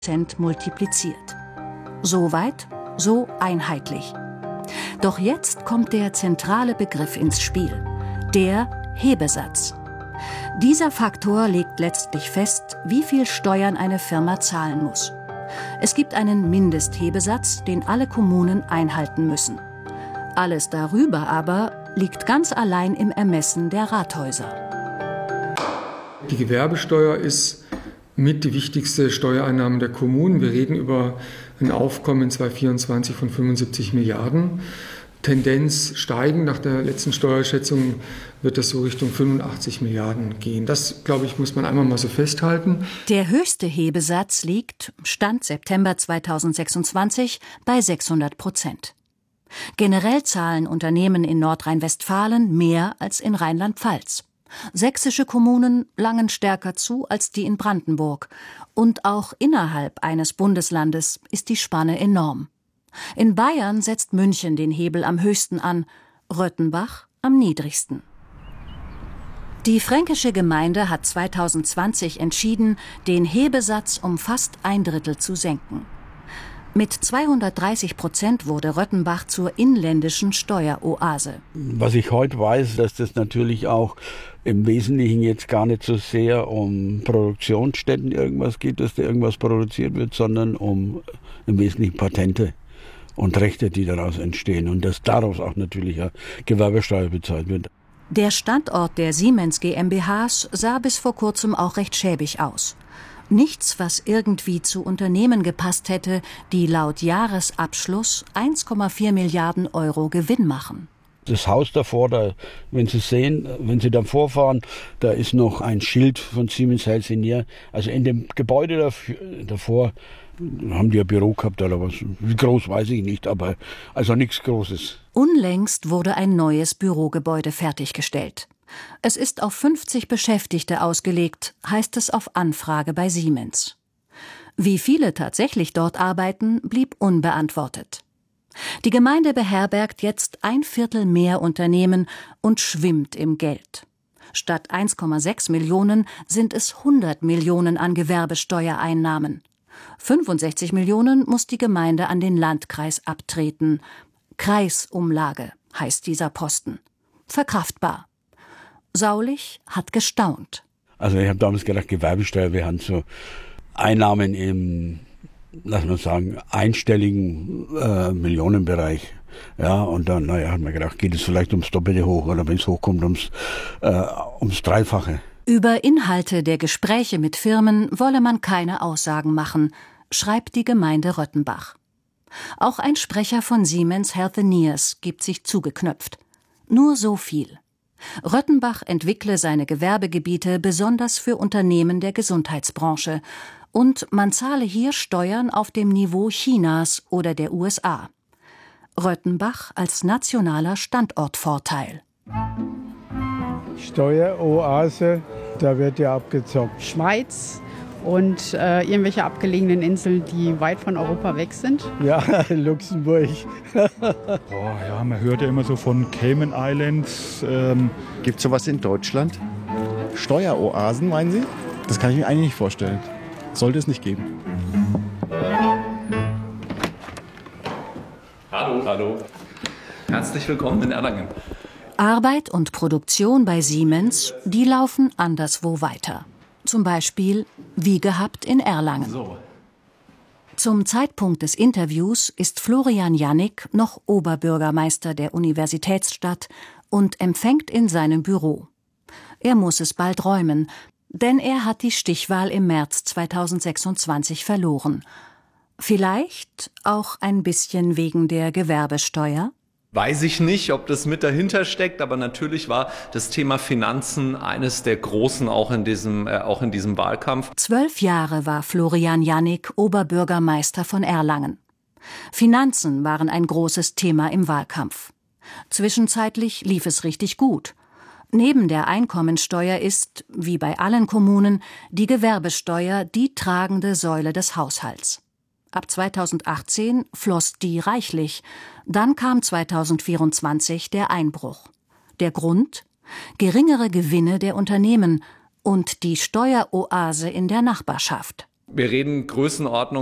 multipliziert. So weit, so einheitlich. Doch jetzt kommt der zentrale Begriff ins Spiel, der Hebesatz. Dieser Faktor legt letztlich fest, wie viel Steuern eine Firma zahlen muss. Es gibt einen Mindesthebesatz, den alle Kommunen einhalten müssen. Alles darüber aber liegt ganz allein im Ermessen der Rathäuser. Die Gewerbesteuer ist mit die wichtigste Steuereinnahme der Kommunen. Wir reden über ein Aufkommen in 2024 von 75 Milliarden. Tendenz steigen. Nach der letzten Steuerschätzung wird das so Richtung 85 Milliarden gehen. Das, glaube ich, muss man einmal mal so festhalten. Der höchste Hebesatz liegt, Stand September 2026, bei 600%. Generell zahlen Unternehmen in Nordrhein-Westfalen mehr als in Rheinland-Pfalz. Sächsische Kommunen langen stärker zu als die in Brandenburg. Und auch innerhalb eines Bundeslandes ist die Spanne enorm. In Bayern setzt München den Hebel am höchsten an, Röttenbach am niedrigsten. Die fränkische Gemeinde hat 2020 entschieden, den Hebesatz um fast 1/3 zu senken. Mit 230% wurde Röttenbach zur inländischen Steueroase. Was ich heute weiß, dass das natürlich auch im Wesentlichen jetzt gar nicht so sehr um Produktionsstätten irgendwas geht, dass da irgendwas produziert wird, sondern um im Wesentlichen Patente und Rechte, die daraus entstehen. Und dass daraus auch natürlich eine Gewerbesteuer bezahlt wird. Der Standort der Siemens GmbHs sah bis vor kurzem auch recht schäbig aus. Nichts, was irgendwie zu Unternehmen gepasst hätte, die laut Jahresabschluss 1,4 Milliarden Euro Gewinn machen. Das Haus davor, wenn Sie sehen, wenn Sie dann vorfahren, da ist noch ein Schild von Siemens Healthineers. Also in dem Gebäude davor haben die ein Büro gehabt oder was. Wie groß, weiß ich nicht, aber also nichts Großes. Unlängst wurde ein neues Bürogebäude fertiggestellt. Es ist auf 50 Beschäftigte ausgelegt, heißt es auf Anfrage bei Siemens. Wie viele tatsächlich dort arbeiten, blieb unbeantwortet. Die Gemeinde beherbergt jetzt 1/4 mehr Unternehmen und schwimmt im Geld. Statt 1,6 Millionen sind es 100 Millionen an Gewerbesteuereinnahmen. 65 Millionen muss die Gemeinde an den Landkreis abtreten. Kreisumlage heißt dieser Posten. Verkraftbar. Saulich hat gestaunt. Also ich habe damals gedacht, Gewerbesteuer, wir haben so Einnahmen im, lass mal sagen, einstelligen Millionenbereich. Ja, und dann, hat man gedacht, geht es vielleicht ums Doppelte hoch oder wenn es hochkommt, ums Dreifache. Über Inhalte der Gespräche mit Firmen wolle man keine Aussagen machen, schreibt die Gemeinde Röttenbach. Auch ein Sprecher von Siemens Healthineers gibt sich zugeknöpft. Nur so viel. Röttenbach entwickle seine Gewerbegebiete besonders für Unternehmen der Gesundheitsbranche und man zahle hier Steuern auf dem Niveau Chinas oder der USA. Röttenbach als nationaler Standortvorteil. Steueroase, da wird ja abgezockt. Schweiz und irgendwelche abgelegenen Inseln, die weit von Europa weg sind. Ja, Luxemburg. Man hört ja immer so von Cayman Islands. Gibt es sowas in Deutschland? Steueroasen, meinen Sie? Das kann ich mir eigentlich nicht vorstellen. Sollte es nicht geben. Hallo. Herzlich willkommen in Erlangen. Arbeit und Produktion bei Siemens, die laufen anderswo weiter. Zum Beispiel wie gehabt in Erlangen. So. Zum Zeitpunkt des Interviews ist Florian Jannik noch Oberbürgermeister der Universitätsstadt und empfängt in seinem Büro. Er muss es bald räumen, denn er hat die Stichwahl im März 2026 verloren. Vielleicht auch ein bisschen wegen der Gewerbesteuer? Weiß ich nicht, ob das mit dahinter steckt, aber natürlich war das Thema Finanzen eines der großen auch in diesem Wahlkampf. 12 Jahre war Florian Jannik Oberbürgermeister von Erlangen. Finanzen waren ein großes Thema im Wahlkampf. Zwischenzeitlich lief es richtig gut. Neben der Einkommensteuer ist, wie bei allen Kommunen, die Gewerbesteuer die tragende Säule des Haushalts. Ab 2018 floss die reichlich. Dann kam 2024 der Einbruch. Der Grund? Geringere Gewinne der Unternehmen und die Steueroase in der Nachbarschaft. Wir reden Größenordnung